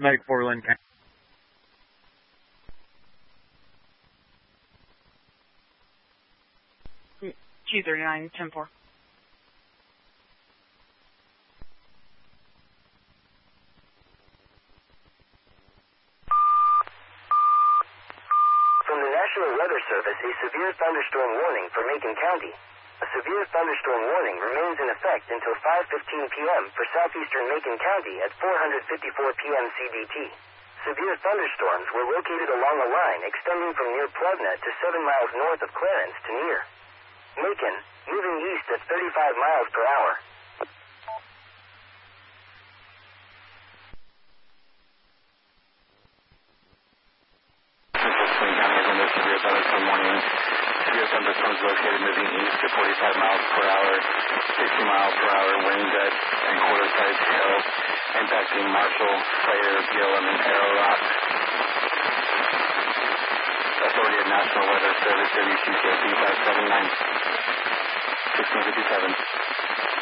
Medic 4 Lynn County. 239, 10-4. From the National Weather Service, a severe thunderstorm warning for Macon County. A severe thunderstorm warning remains in effect until 5:15 p.m. for southeastern Macon County at 4:54 p.m. CDT. Severe thunderstorms were located along a line extending from near Plugna to 7 miles north of Clarence to near Macon, moving east at 35 miles per hour. Severe thunderstorm warning. Severe thunderstorms located moving east at 45 miles per hour, 60 miles per hour wind gusts and quarter-sized hail impacting Marshall, Slater, Gillum, and Arrow Rock. Authority of National Weather Service, WQKP 579, 1657.